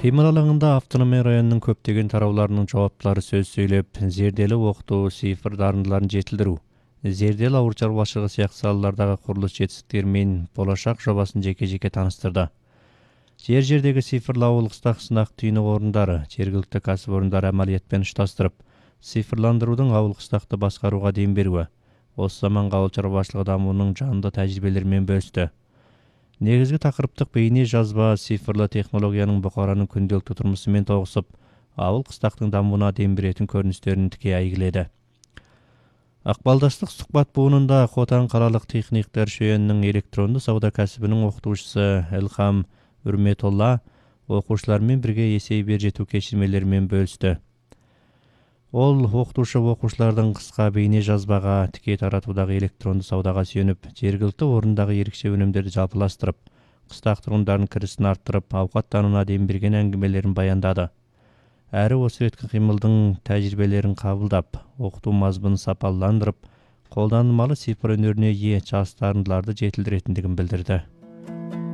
Кыймыл алаңында автономия районунун көптөгөн тарауларынын жауаптылары сөз сүйлөп, зерделүү окутуу, цифр дарындыларын жетилдирүү, зерделүү ауыл чарбачылыгы сыяктуу салалардагы курулуш жетиштиктери менен болашак жобасын жеке-жеке тааныстырды. Жер-жердеги цифрлуу ауыл кыстак сынак түйнөк орундары жергиликтүү касып амалият менен ушташтырып, цифрландыруудун ауыл кыстакты башкарууга дем берүүгө, осы заманга ауыл чарбачылыгы дамуунун жандуу тажрыйбелери менен бөлүштү. Негизги такырыптык бейне жазба цифрлы технологиянын букаранын күндөлүктүү турмусу менен тогусуп, ауыл кыстактын дамууна дем беретін көрүнүштөрүн тикей айгиледи. Акбалдаштык сукбат буунунда Хотан калалык техниктер шөөнүнүн электрондуу сауда касыбынын окутуучусу Элхам Үрметолла окуучулар менен бирге эсеби бер жетүү кечирмелери менен бөлүштү. Ол окутуучу окуучулардын кыска бейне жазбага, тикей таратуудагы электрондуу саудага сүйөнүп, жергиликтүү орундагы ерекше өнөмдөрдү жалпылаштырып, кыстак тургундардын кирисин арттырып, абкаттанууна дем берген аңгемелерин баяндады. Әрі осы ретки кыймылдын тажрыйбелерин кабылдап, окутуу мазмунун сапаландырып, колданылмалы цифр өнөрүнө ээ жаш дарындыларды жетилдиретиндигин билдирди.